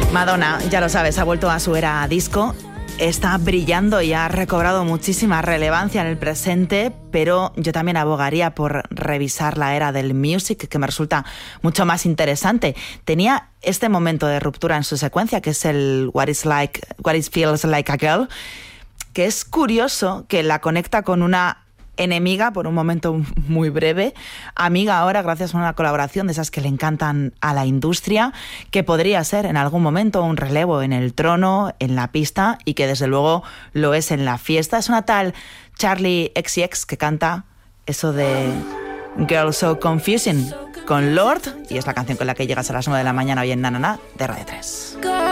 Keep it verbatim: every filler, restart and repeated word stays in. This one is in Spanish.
Madonna, ya lo sabes, ha vuelto a su era disco. Está brillando y ha recobrado muchísima relevancia en el presente, pero yo también abogaría por revisar la era del music, que me resulta mucho más interesante. Tenía este momento de ruptura en su secuencia, que es el What is like, What is feels like a girl, que es curioso que la conecta con una enemiga por un momento muy breve, amiga ahora gracias a una colaboración de esas que le encantan a la industria, que podría ser en algún momento un relevo en el trono, en la pista, y que desde luego lo es en la fiesta. Es una tal Charli X C X que canta eso de Girl So Confusing con Lorde, y es la canción con la que llegas a las nueve de la mañana hoy en Na Na Na de Radio tres.